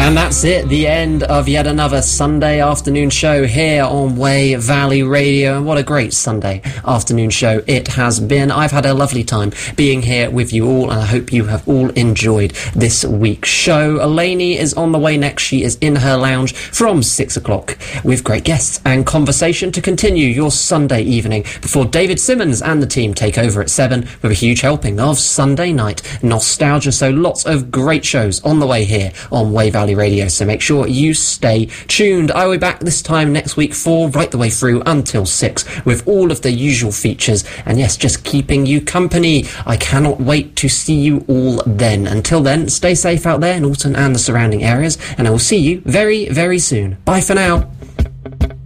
And that's it, the end of yet another Sunday afternoon show here on Wey Valley Radio. And what a great Sunday afternoon show it has been. I've had a lovely time being here with you all, and I hope you have all enjoyed this week's show. Elaney is on the way next. She is in her lounge from 6 o'clock with great guests and conversation to continue your Sunday evening before David Simmons and the team take over at 7 with a huge helping of Sunday night nostalgia. So lots of great shows on the way here on Wey Valley Radio, so make sure you stay tuned. I will be back this time next week for right the way through until 6 with all of the usual features, and yes, just keeping you company. I cannot wait to see you all then. Until then, stay safe out there in Alton and the surrounding areas, and I will see you very, very soon. Bye for now.